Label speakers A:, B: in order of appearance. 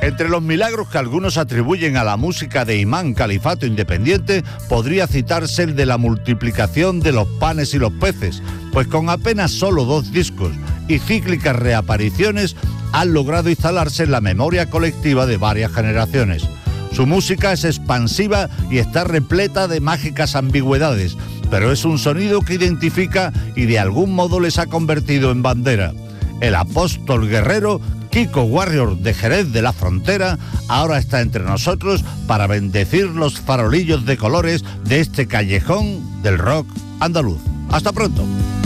A: Entre los milagros que algunos atribuyen a la música de Imán Califato Independiente, podría citarse el de la multiplicación de los panes y los peces, pues con apenas solo 2 discos y cíclicas reapariciones han logrado instalarse en la memoria colectiva de varias generaciones. Su música es expansiva y está repleta de mágicas ambigüedades, pero es un sonido que identifica y de algún modo les ha convertido en bandera. El apóstol guerrero Kiko Warrior de Jerez de la Frontera ahora está entre nosotros para bendecir los farolillos de colores de este callejón del rock andaluz. ¡Hasta pronto!